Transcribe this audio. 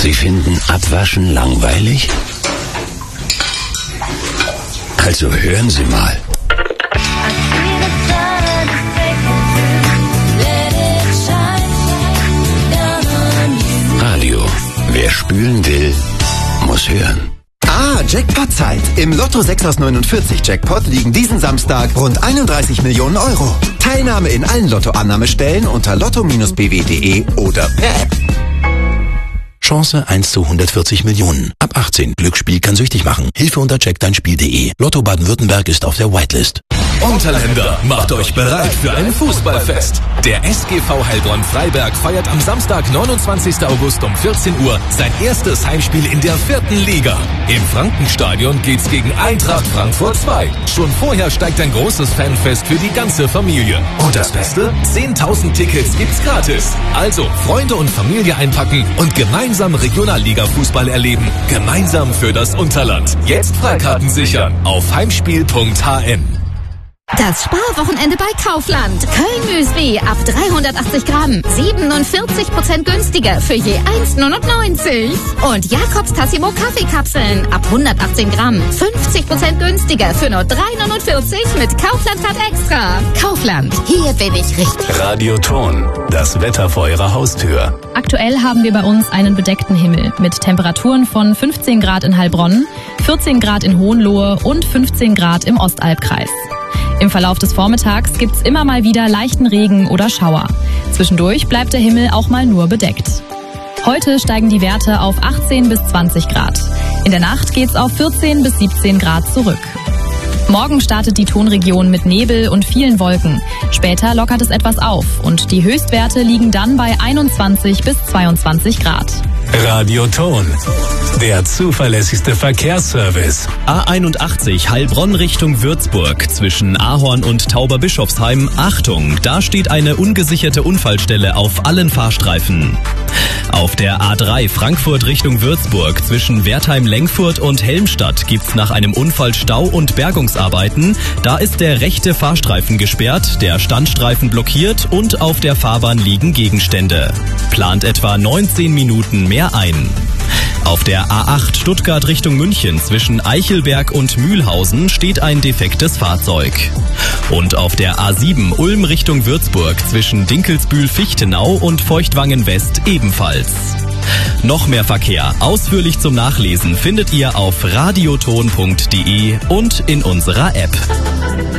Sie finden Abwaschen langweilig? Also hören Sie mal. Radio. Wer spülen will, muss hören. Jackpot-Zeit. Im Lotto 6 aus 49 Jackpot liegen diesen Samstag rund 31 Millionen Euro. Teilnahme in allen Lotto-Annahmestellen unter lotto-bw.de oder per App. Chance 1 zu 140 Millionen. Ab 18. Glücksspiel kann süchtig machen. Hilfe unter checkdeinspiel.de. Lotto Baden-Württemberg ist auf der Whitelist. Unterländer, macht euch bereit für ein Fußballfest. Der SGV Heilbronn-Freiberg feiert am Samstag, 29. August um 14 Uhr sein erstes Heimspiel in der 4. Liga. Im Frankenstadion geht's gegen Eintracht Frankfurt 2. Schon vorher steigt ein großes Fanfest für die ganze Familie. Und das Beste? 10.000 Tickets gibt's gratis. Also Freunde und Familie einpacken und gemeinsam Regionalliga-Fußball erleben. Gemeinsam für das Unterland. Jetzt Freikarten sichern auf heimspiel.hn. Das Sparwochenende bei Kaufland. Köln-Müsli ab 380 Gramm. 47% günstiger für je 1,99. Und Jakobs Tassimo Kaffeekapseln ab 118 Gramm. 50% günstiger für nur 3,49 mit Kaufland-Card Extra. Kaufland, hier bin ich richtig. Radioton, das Wetter vor Ihrer Haustür. Aktuell haben wir bei uns einen bedeckten Himmel mit Temperaturen von 15 Grad in Heilbronn, 14 Grad in Hohenlohe und 15 Grad im Ostalbkreis. Im Verlauf des Vormittags gibt's immer mal wieder leichten Regen oder Schauer. Zwischendurch bleibt der Himmel auch mal nur bedeckt. Heute steigen die Werte auf 18 bis 20 Grad. In der Nacht geht's auf 14 bis 17 Grad zurück. Morgen startet die Tonregion mit Nebel und vielen Wolken. Später lockert es etwas auf und die Höchstwerte liegen dann bei 21 bis 22 Grad. Radioton, der zuverlässigste Verkehrsservice. A81 Heilbronn Richtung Würzburg zwischen Ahorn und Tauberbischofsheim. Achtung, da steht eine ungesicherte Unfallstelle auf allen Fahrstreifen. Auf der A3 Frankfurt Richtung Würzburg zwischen Wertheim-Lengfurt und Helmstadt gibt's nach einem Unfall Stau und Bergungsarbeiten. Da ist der rechte Fahrstreifen gesperrt, der Standstreifen blockiert und auf der Fahrbahn liegen Gegenstände. Plant etwa 19 Minuten mehr ein. Auf der A8 Stuttgart Richtung München zwischen Eichelberg und Mühlhausen steht ein defektes Fahrzeug. Und auf der A7 Ulm Richtung Würzburg zwischen Dinkelsbühl-Fichtenau und Feuchtwangen-West ebenfalls. Noch mehr Verkehr ausführlich zum Nachlesen findet ihr auf radioton.de und in unserer App.